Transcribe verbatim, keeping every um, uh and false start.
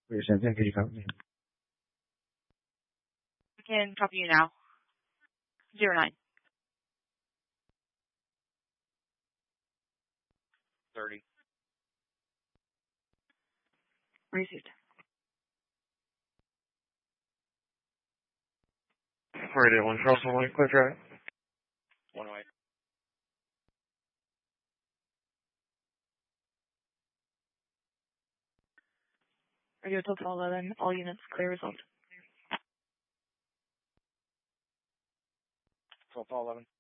Wait, Shantan, could you copy me? I can copy you now. Zero nine. Thirty. Received. Radio one, Charleston one, clear track. One way. Radio Delta eleven, all units clear result. Delta eleven.